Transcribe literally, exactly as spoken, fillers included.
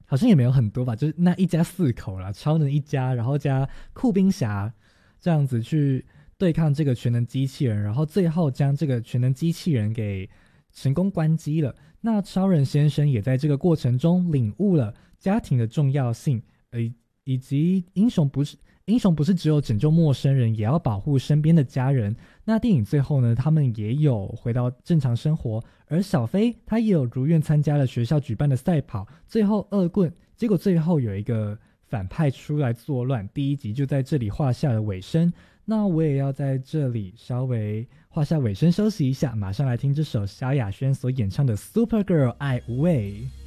好像也没有很多吧，就是那一家四口啦，超能一家，然后加酷冰侠这样子去对抗这个全能机器人，然后最后将这个全能机器人给成功关机了。那超人先生也在这个过程中领悟了家庭的重要性，呃，以及英雄不是英雄不是只有拯救陌生人，也要保护身边的家人。那电影最后呢，他们也有回到正常生活，而小飞他也有如愿参加了学校举办的赛跑，最后恶棍，结果最后有一个反派出来作乱，第一集就在这里画下了尾声。那我也要在这里稍微画下尾声休息一下，马上来听这首萧亚轩所演唱的 Supergirl 爱无畏。